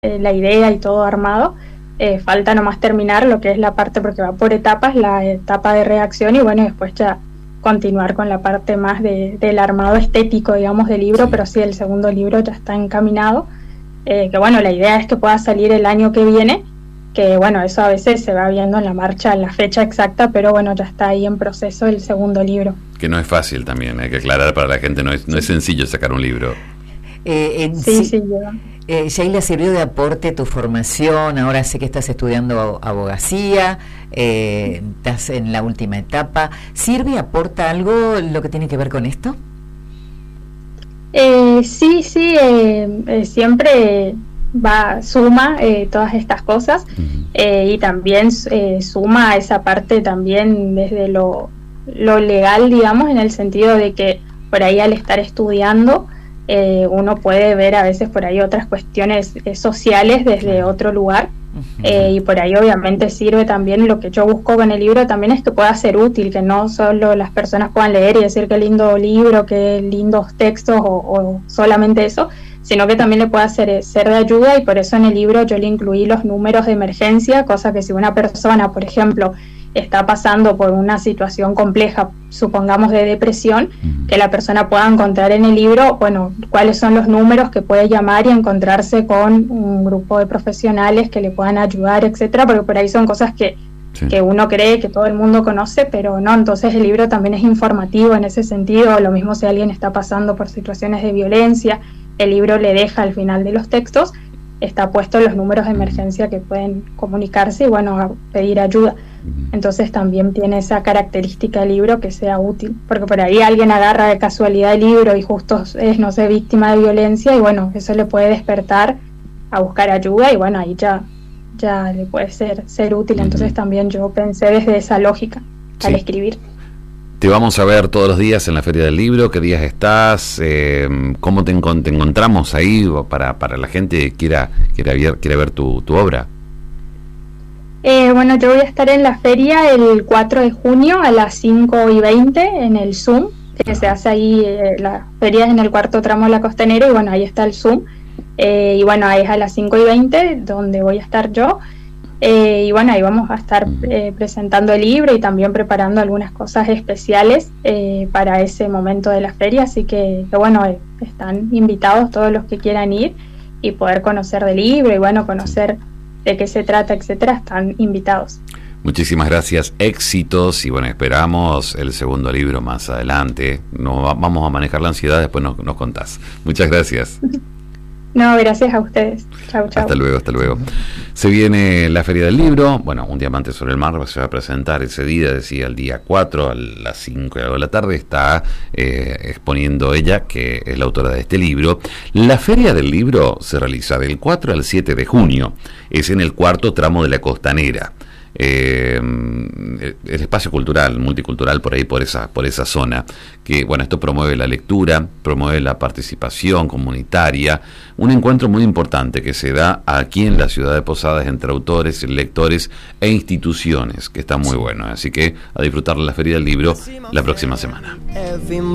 la idea y todo armado. Falta nomás terminar lo que es la parte, porque va por etapas, la etapa de redacción, y bueno, después ya continuar con la parte más del armado estético, digamos, del libro. Pero sí, el segundo libro ya está encaminado, que bueno, la idea es que pueda salir el año que viene, que bueno, eso a veces se va viendo en la marcha, en la fecha exacta, pero bueno, ya está ahí en proceso el segundo libro. Que no es fácil también, hay que aclarar para la gente, no es sencillo sacar un libro. Sí. Sheila, ¿sirvió de aporte tu formación? Ahora sé que estás estudiando abogacía, estás en la última etapa. ¿Sirve y aporta algo lo que tiene que ver con esto? Sí, siempre suma todas estas cosas, y también suma esa parte también desde lo legal, digamos, en el sentido de que por ahí al estar estudiando uno puede ver a veces por ahí otras cuestiones sociales desde otro lugar, y por ahí obviamente sirve también. Lo que yo busco con el libro también es que pueda ser útil, que no solo las personas puedan leer y decir qué lindo libro, qué lindos textos o solamente eso, sino que también le pueda ser de ayuda. Y por eso en el libro yo le incluí los números de emergencia, cosa que si una persona, por ejemplo, está pasando por una situación compleja, supongamos de depresión, que la persona pueda encontrar en el libro, bueno, cuáles son los números que puede llamar y encontrarse con un grupo de profesionales que le puedan ayudar, etcétera, porque por ahí son cosas que uno cree que todo el mundo conoce, pero no. Entonces el libro también es informativo en ese sentido. Lo mismo si alguien está pasando por situaciones de violencia, el libro le deja al final de los textos, está puesto los números de emergencia que pueden comunicarse y bueno, a pedir ayuda. Entonces también tiene esa característica el libro, que sea útil, porque por ahí alguien agarra de casualidad el libro y justo es, no sé, víctima de violencia, y bueno, eso le puede despertar a buscar ayuda, y bueno, ahí ya le puede ser útil. Entonces también yo pensé desde esa lógica al escribir. Te vamos a ver todos los días en la Feria del Libro. ¿Qué días estás? ¿Cómo te encontramos ahí para la gente que quiera ver tu obra? Bueno, yo voy a estar en la feria el 4 de junio a las 5:20 en el Zoom, que se hace ahí. La feria es en el cuarto tramo de la Costanera, y bueno, ahí está el Zoom. Y bueno, ahí es a las 5:20 donde voy a estar yo. Y bueno, ahí vamos a estar presentando el libro y también preparando algunas cosas especiales para ese momento de la feria. Así que bueno, están invitados todos los que quieran ir y poder conocer del libro y bueno, conocer de qué se trata, etcétera. Están invitados. Muchísimas gracias, éxitos, y bueno, esperamos el segundo libro más adelante. No vamos a manejar la ansiedad, después nos contás. Muchas gracias. No, gracias a ustedes. Chau. Hasta luego. Se viene la Feria del Libro. Bueno, Un Diamante sobre el Mar se va a presentar ese día, decía, el día 4 a las 5 de la tarde. Está exponiendo ella, que es la autora de este libro. La Feria del Libro se realiza del 4 al 7 de junio. Es en el cuarto tramo de la Costanera. El espacio cultural, multicultural, por ahí, por esa zona, que bueno, esto promueve la lectura, promueve la participación comunitaria, un encuentro muy importante que se da aquí en la ciudad de Posadas entre autores, lectores e instituciones, que está muy bueno, así que a disfrutar de la Feria del Libro la próxima semana.